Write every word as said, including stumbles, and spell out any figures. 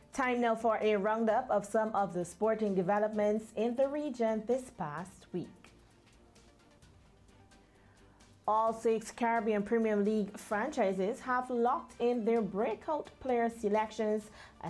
Time now for a roundup of some of the sporting developments in the region this past week. All six Caribbean Premier League franchises have locked in their breakout player selections